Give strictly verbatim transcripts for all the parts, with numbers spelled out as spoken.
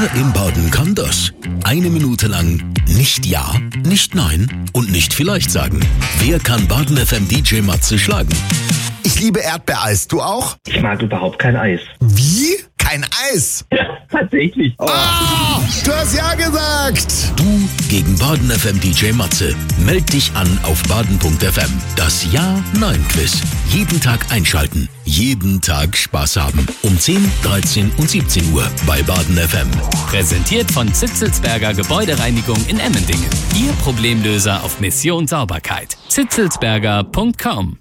Wer im Baden kann das? Eine Minute lang nicht Ja, nicht Nein und nicht vielleicht sagen. Wer kann Baden F M D J Matze schlagen? Ich liebe Erdbeereis. Du auch? Ich mag überhaupt kein Eis. Wie? Kein Eis? Ja, tatsächlich. Oh. Ah, du hast ja gesagt. Du gegen Baden F M D J Matze. Meld dich an auf baden punkt f m. Das Ja-Nein-Quiz. Jeden Tag einschalten. Jeden Tag Spaß haben. Um zehn, dreizehn und siebzehn Uhr bei Baden F M. Präsentiert von Zitzelsberger Gebäudereinigung in Emmendingen. Ihr Problemlöser auf Mission Sauberkeit. zitzelsberger punkt com.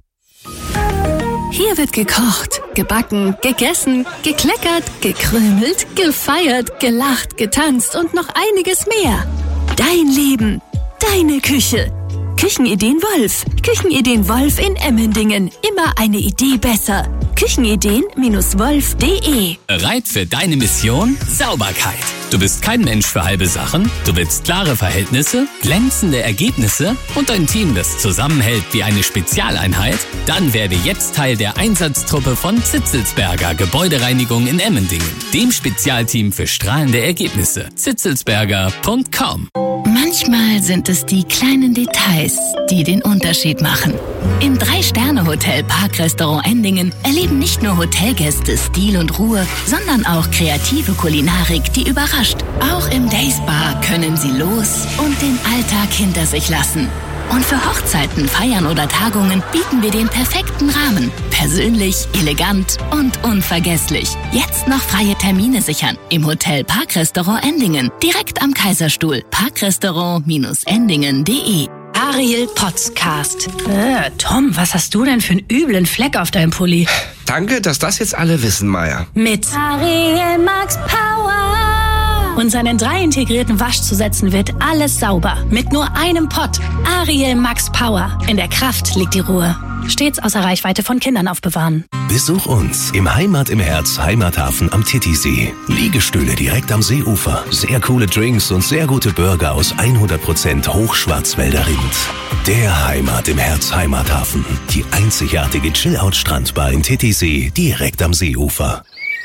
Hier wird gekocht, gebacken, gegessen, gekleckert, gekrümelt, gefeiert, gelacht, getanzt und noch einiges mehr. Dein Leben, deine Küche. Küchenideen Wolf. Küchenideen Wolf in Emmendingen. Immer eine Idee besser. Küchenideen Wolf punkt de. Bereit für deine Mission? Sauberkeit. Du bist kein Mensch für halbe Sachen. Du willst klare Verhältnisse, glänzende Ergebnisse und ein Team, das zusammenhält wie eine Spezialeinheit? Dann werde jetzt Teil der Einsatztruppe von Zitzelsberger Gebäudereinigung in Emmendingen, dem Spezialteam für strahlende Ergebnisse. zitzelsberger punkt com. Manchmal sind es die kleinen Details, die den Unterschied machen. Im Drei-Sterne-Hotel Parkrestaurant Endingen erleben nicht nur Hotelgäste Stil und Ruhe, sondern auch kreative Kulinarik, die überrascht. Auch im Days Bar können Sie los und den Alltag hinter sich lassen. Und für Hochzeiten, Feiern oder Tagungen bieten wir den perfekten Rahmen. Persönlich, elegant und unvergesslich. Jetzt noch freie Termine sichern im Hotel Parkrestaurant Endingen. Direkt am Kaiserstuhl. Parkrestaurant Endingen punkt de. Ariel Podcast. Äh, Tom, was hast du denn für einen üblen Fleck auf deinem Pulli? Danke, dass das jetzt alle wissen, Maya. Mit Ariel Max Power. Und seinen drei integrierten Waschzusätzen wird alles sauber. Mit nur einem Pott. Ariel Max Power. In der Kraft liegt die Ruhe. Stets außer Reichweite von Kindern aufbewahren. Besuch uns im Heimat im Herz Heimathafen am Titisee. Liegestühle direkt am Seeufer. Sehr coole Drinks und sehr gute Burger aus hundert Prozent Hochschwarzwälder Rind. Der Heimat im Herz Heimathafen. Die einzigartige Chill-Out-Strandbar in Titisee direkt am Seeufer.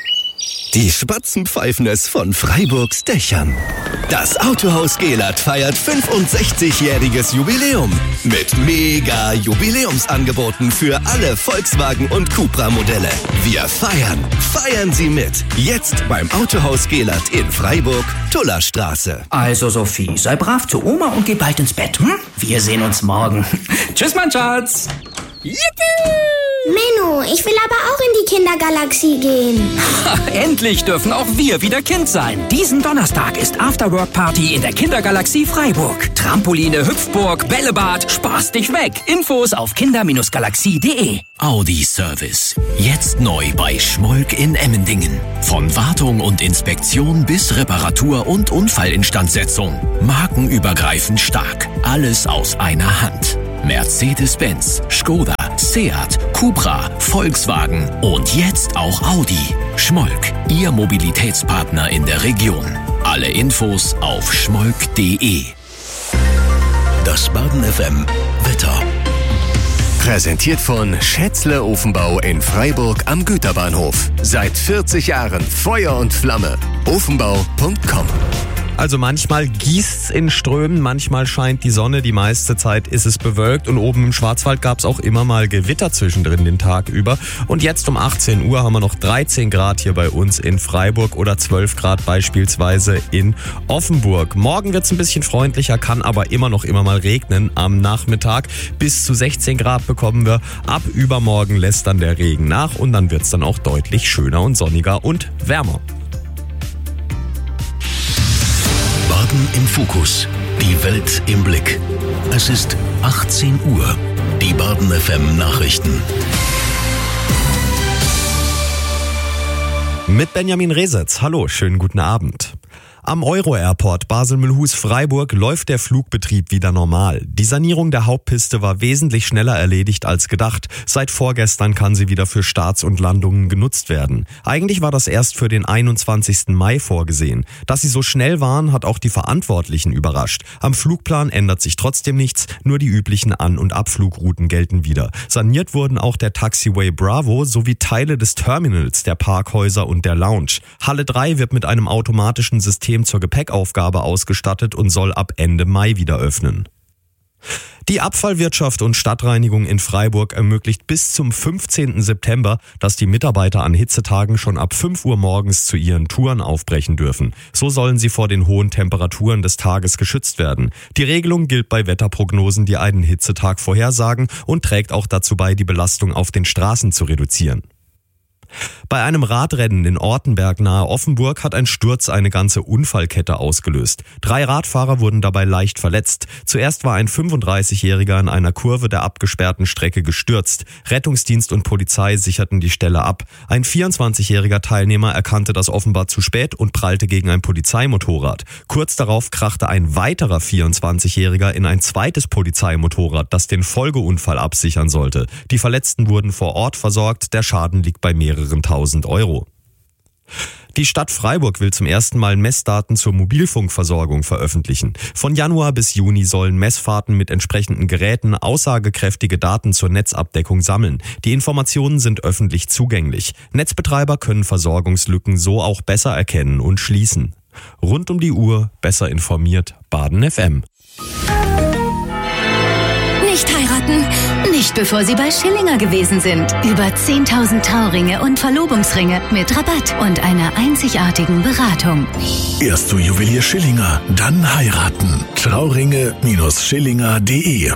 Die Spatzen pfeifen es von Freiburgs Dächern. Das Autohaus Gelert feiert fünfundsechzigjähriges Jubiläum mit mega Jubiläumsangeboten für alle Volkswagen und Cupra-Modelle. Wir feiern, feiern Sie mit. Jetzt beim Autohaus Gelert in Freiburg, Tullerstraße. Also Sophie, sei brav zu Oma und geh bald ins Bett, hm? Wir sehen uns morgen. Tschüss, mein Schatz. Yippie! Menno, ich will aber auch in die Kindergalaxie gehen. Endlich dürfen auch wir wieder Kind sein. Diesen Donnerstag ist Afterwork-Party in der Kindergalaxie Freiburg. Trampoline, Hüpfburg, Bällebad, spaß dich weg. Infos auf kinder Galaxie punkt de. Audi Service. Jetzt neu bei Schmolk in Emmendingen. Von Wartung und Inspektion bis Reparatur und Unfallinstandsetzung. Markenübergreifend stark. Alles aus einer Hand. Mercedes-Benz, Skoda, Seat, Cupra, Volkswagen und jetzt auch Audi. Schmolk, Ihr Mobilitätspartner in der Region. Alle Infos auf schmolk punkt de. Das Baden F M Wetter. Präsentiert von Schätzle Ofenbau in Freiburg am Güterbahnhof. Seit vierzig Jahren Feuer und Flamme. ofenbau punkt com. Also manchmal gießt's in Strömen, manchmal scheint die Sonne, die meiste Zeit ist es bewölkt und oben im Schwarzwald gab's auch immer mal Gewitter zwischendrin den Tag über. Und jetzt um achtzehn Uhr haben wir noch dreizehn Grad hier bei uns in Freiburg oder zwölf Grad beispielsweise in Offenburg. Morgen wird's ein bisschen freundlicher, kann aber immer noch immer mal regnen am Nachmittag. Bis zu sechzehn Grad bekommen wir. Ab übermorgen lässt dann der Regen nach und dann wird's dann auch deutlich schöner und sonniger und wärmer. Baden im Fokus. Die Welt im Blick. Es ist achtzehn Uhr. Die Baden F M Nachrichten. Mit Benjamin Resetz. Hallo, schönen guten Abend. Am Euro-Airport Basel-Mühlhus-Freiburg läuft der Flugbetrieb wieder normal. Die Sanierung der Hauptpiste war wesentlich schneller erledigt als gedacht. Seit vorgestern kann sie wieder für Starts und Landungen genutzt werden. Eigentlich war das erst für den einundzwanzigsten Mai vorgesehen. Dass sie so schnell waren, hat auch die Verantwortlichen überrascht. Am Flugplan ändert sich trotzdem nichts, nur die üblichen An- und Abflugrouten gelten wieder. Saniert wurden auch der Taxiway Bravo sowie Teile des Terminals, der Parkhäuser und der Lounge. Halle drei wird mit einem automatischen System System zur Gepäckaufgabe ausgestattet und soll ab Ende Mai wieder öffnen. Die Abfallwirtschaft und Stadtreinigung in Freiburg ermöglicht bis zum fünfzehnten September, dass die Mitarbeiter an Hitzetagen schon ab fünf Uhr morgens zu ihren Touren aufbrechen dürfen. So sollen sie vor den hohen Temperaturen des Tages geschützt werden. Die Regelung gilt bei Wetterprognosen, die einen Hitzetag vorhersagen, und trägt auch dazu bei, die Belastung auf den Straßen zu reduzieren. Bei einem Radrennen in Ortenberg nahe Offenburg hat ein Sturz eine ganze Unfallkette ausgelöst. Drei Radfahrer wurden dabei leicht verletzt. Zuerst war ein fünfunddreißigjähriger in einer Kurve der abgesperrten Strecke gestürzt. Rettungsdienst und Polizei sicherten die Stelle ab. Ein vierundzwanzigjähriger Teilnehmer erkannte das offenbar zu spät und prallte gegen ein Polizeimotorrad. Kurz darauf krachte ein weiterer vierundzwanzigjähriger in ein zweites Polizeimotorrad, das den Folgeunfall absichern sollte. Die Verletzten wurden vor Ort versorgt. Der Schaden liegt bei mehreren tausend Euro. Die Stadt Freiburg will zum ersten Mal Messdaten zur Mobilfunkversorgung veröffentlichen. Von Januar bis Juni sollen Messfahrten mit entsprechenden Geräten aussagekräftige Daten zur Netzabdeckung sammeln. Die Informationen sind öffentlich zugänglich. Netzbetreiber können Versorgungslücken so auch besser erkennen und schließen. Rund um die Uhr besser informiert, Baden F M. Nicht heiraten, nicht bevor Sie bei Schillinger gewesen sind. Über zehntausend Trauringe und Verlobungsringe mit Rabatt und einer einzigartigen Beratung. Erst zu Juwelier Schillinger, dann heiraten. Trauringe Schillinger punkt de.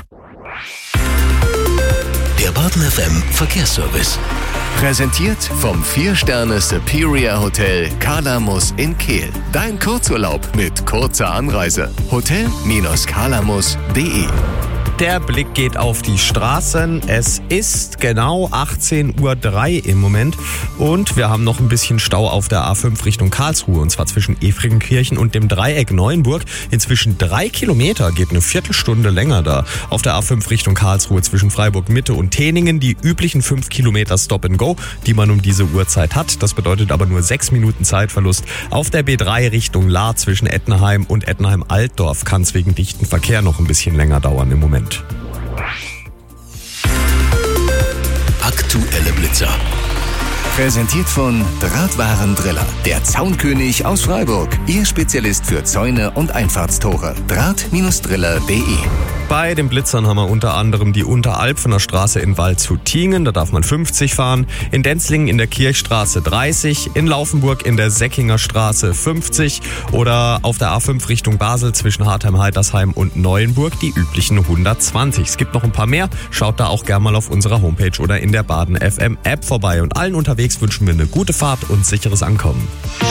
Der Baden F M Verkehrsservice. Präsentiert vom vier Sterne Superior Hotel Kalamus in Kehl. Dein Kurzurlaub mit kurzer Anreise. Hotel Kalamus punkt de. Der Blick geht auf die Straßen. Es ist genau achtzehn Uhr drei im Moment und wir haben noch ein bisschen Stau auf der A fünf Richtung Karlsruhe, und zwar zwischen Efringenkirchen und dem Dreieck Neuenburg. Inzwischen drei Kilometer, geht eine Viertelstunde länger da. Auf der A fünf Richtung Karlsruhe zwischen Freiburg Mitte und Teningen die üblichen fünf Kilometer Stop and Go, die man um diese Uhrzeit hat. Das bedeutet aber nur sechs Minuten Zeitverlust. Auf der B drei Richtung Lahr zwischen Ettenheim und Ettenheim-Altdorf kann es wegen dichten Verkehr noch ein bisschen länger dauern im Moment. Aktuelle Blitzer. Präsentiert von Drahtwarendriller, der Zaunkönig aus Freiburg. Ihr Spezialist für Zäune und Einfahrtstore. Draht Driller punkt de. Bei den Blitzern haben wir unter anderem die Unteralpfener Straße in Waldshut-Tiengen, da darf man fünfzig fahren, in Denzlingen in der Kirchstraße dreißig, in Laufenburg in der Säckinger Straße fünfzig oder auf der A fünf Richtung Basel zwischen Hartheim-Heitersheim und Neuenburg die üblichen hundertzwanzig. Es gibt noch ein paar mehr, schaut da auch gerne mal auf unserer Homepage oder in der Baden F M App vorbei. Und allen unterwegs wünschen wir eine gute Fahrt und sicheres Ankommen.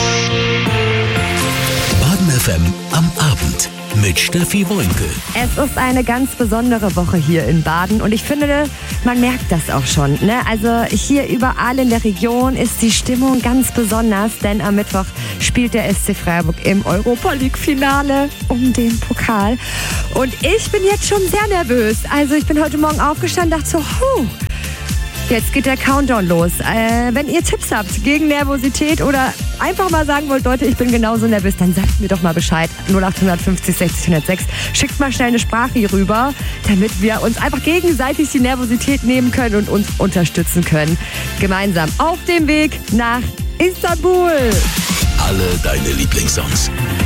Baden F M am Abend mit Steffi Woinke. Es ist eine ganz besondere Woche hier in Baden und ich finde, man merkt das auch schon. Ne? Also hier überall in der Region ist die Stimmung ganz besonders, denn am Mittwoch spielt der S C Freiburg im Europa-League-Finale um den Pokal. Und ich bin jetzt schon sehr nervös. Also ich bin heute Morgen aufgestanden und dachte so, huh, jetzt geht der Countdown los. Äh, wenn ihr Tipps habt gegen Nervosität oder einfach mal sagen wollt, Leute, ich bin genauso nervös, dann sagt mir doch mal Bescheid. null acht fünfzig sechzig hundertsechs. Schickt mal schnell eine Sprache hier rüber, damit wir uns einfach gegenseitig die Nervosität nehmen können und uns unterstützen können. Gemeinsam auf dem Weg nach Istanbul. Alle deine Lieblingssongs.